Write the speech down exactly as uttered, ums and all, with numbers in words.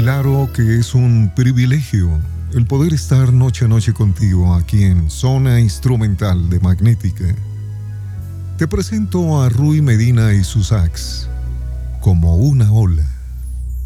Claro que es un privilegio el poder estar noche a noche contigo aquí en Zona Instrumental de Magnética. Te presento a Rui Medina y sus sax como una ola.